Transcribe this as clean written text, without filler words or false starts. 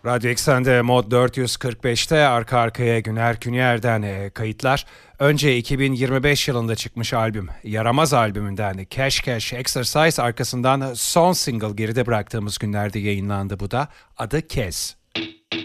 Radyo Eksen'de Mod 445'te arka arkaya Güner Güneyer'den kayıtlar. Önce 2025 yılında çıkmış albüm Yaramaz albümünden Cash Cash Exercise, arkasından son single geride bıraktığımız günlerde yayınlandı bu da. Adı Kez.